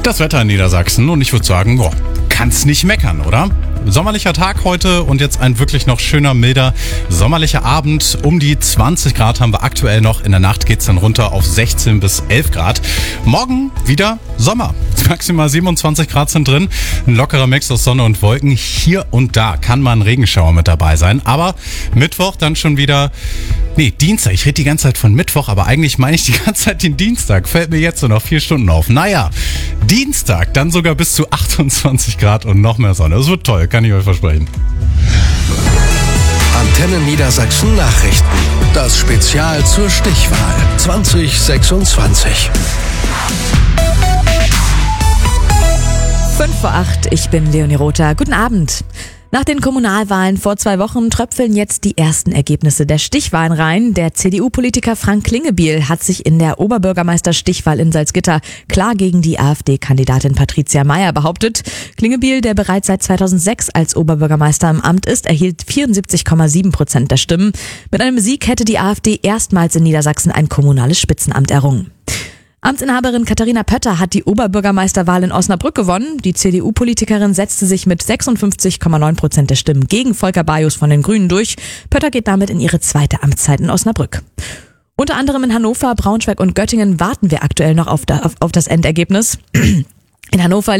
Das Wetter in Niedersachsen und ich würde sagen, kann's nicht meckern, oder? Sommerlicher Tag heute und jetzt ein wirklich noch schöner, milder, sommerlicher Abend. Um die 20 Grad haben wir aktuell noch. In der Nacht geht's dann runter auf 16 bis 11 Grad. Morgen wieder Sommer. Maximal 27 Grad sind drin. Ein lockerer Mix aus Sonne und Wolken. Hier und da kann mal ein Regenschauer mit dabei sein. Aber Mittwoch dann schon wieder... Dienstag. Ich rede die ganze Zeit von Mittwoch, aber eigentlich meine ich die ganze Zeit den Dienstag. Fällt mir jetzt so noch 4 Stunden auf. Naja, Dienstag dann sogar bis zu 28 Grad und noch mehr Sonne. Das wird toll, kann ich euch versprechen. Antenne Niedersachsen Nachrichten. Das Spezial zur Stichwahl 2026. 7:55, ich bin Leonie Rother. Guten Abend. Nach den Kommunalwahlen vor 2 Wochen tröpfeln jetzt die ersten Ergebnisse der Stichwahlen rein. Der CDU-Politiker Frank Klingebiel hat sich in der Oberbürgermeister-Stichwahl in Salzgitter klar gegen die AfD-Kandidatin Patricia Mayr behauptet. Klingebiel, der bereits seit 2006 als Oberbürgermeister im Amt ist, erhielt 74,7% der Stimmen. Mit einem Sieg hätte die AfD erstmals in Niedersachsen ein kommunales Spitzenamt errungen. Amtsinhaberin Katharina Pötter hat die Oberbürgermeisterwahl in Osnabrück gewonnen. Die CDU-Politikerin setzte sich mit 56,9% der Stimmen gegen Volker Bajus von den Grünen durch. Pötter geht damit in ihre zweite Amtszeit in Osnabrück. Unter anderem in Hannover, Braunschweig und Göttingen warten wir aktuell noch auf das Endergebnis. In Hannover